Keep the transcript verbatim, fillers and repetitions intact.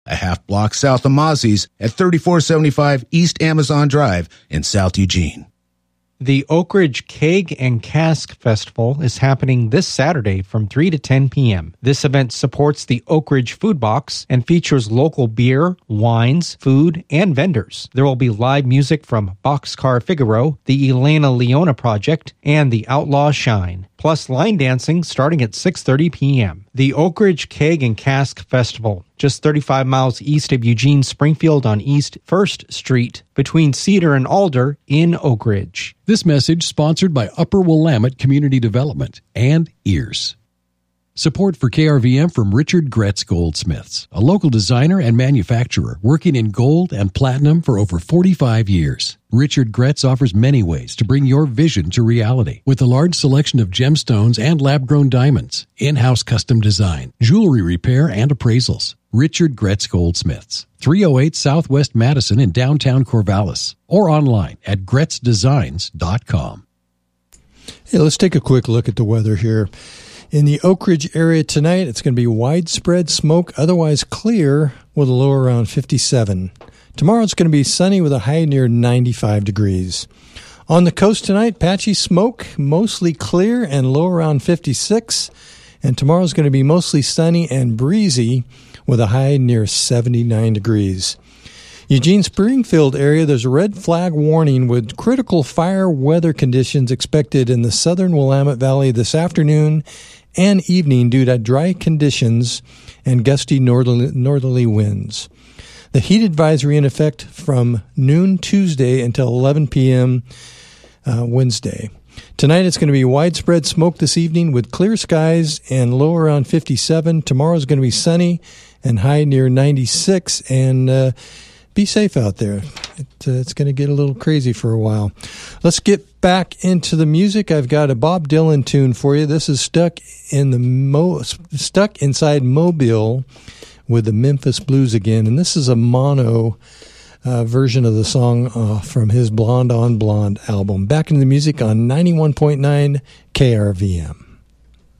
a half block south of Mozzie's at thirty-four seventy-five East Amazon Drive in South Eugene. The Oak Ridge Keg and Cask Festival is happening this Saturday from three to ten p.m. This event supports the Oak Ridge Food Box and features local beer, wines, food, and vendors. There will be live music from Boxcar Figaro, the Elena Leona Project, and the Outlaw Shine, plus line dancing starting at six thirty p.m. The Oak Ridge Keg and Cask Festival, just thirty-five miles east of Eugene Springfield on East First Street, between Cedar and Alder in Oak Ridge. This message sponsored by Upper Willamette Community Development and Ears. Support for K R V M from Richard Gretz Goldsmiths, a local designer and manufacturer working in gold and platinum for over forty-five years. Richard Gretz offers many ways to bring your vision to reality with a large selection of gemstones and lab-grown diamonds, in-house custom design, jewelry repair, and appraisals. Richard Gretz Goldsmiths, three oh eight Southwest Madison in downtown Corvallis, or online at gretz designs dot com. Hey, let's take a quick look at the weather here. In the Oak Ridge area tonight, it's going to be widespread smoke, otherwise clear, with a low around fifty-seven. Tomorrow it's going to be sunny with a high near ninety-five degrees. On the coast tonight, patchy smoke, mostly clear and low around fifty-six. And tomorrow's going to be mostly sunny and breezy with a high near seventy-nine degrees. Eugene Springfield area, there's a red flag warning with critical fire weather conditions expected in the southern Willamette Valley this afternoon and evening due to dry conditions and gusty northerly, northerly winds. The heat advisory in effect from noon Tuesday until eleven p.m. Uh, Wednesday. Tonight it's going to be widespread smoke this evening with clear skies and low around fifty-seven. Tomorrow's going to be sunny and high near ninety-six, and uh, be safe out there. It, uh, it's going to get a little crazy for a while. Let's get back into the music. I've got a Bob Dylan tune for you. This is Stuck in the Mo- Stuck Inside Mobile with the Memphis Blues again, and this is a mono uh, version of the song uh, from his Blonde on Blonde album. Back into the music on ninety-one point nine K R V M.